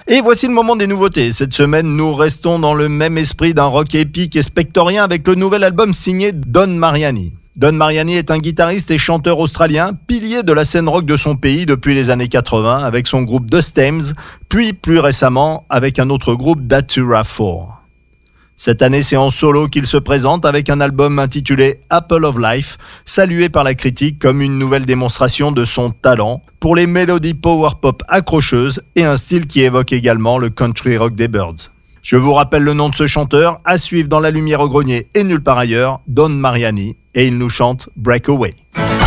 Et voici le moment des nouveautés. Cette semaine, nous restons dans le même esprit d'un rock épique et spectorien avec le nouvel album signé Don Mariani. Don Mariani est un guitariste et chanteur australien, pilier de la scène rock de son pays depuis les années 80 avec son groupe The Stems, puis plus récemment avec un autre groupe Datura 4. Cette année, c'est en solo qu'il se présente avec un album intitulé Apple of Life, salué par la critique comme une nouvelle démonstration de son talent pour les mélodies power pop accrocheuses et un style qui évoque également le country rock des Byrds. Je vous rappelle le nom de ce chanteur, à suivre dans La Lumière au Grenier et nulle part ailleurs, Don Mariani, et il nous chante Breakaway.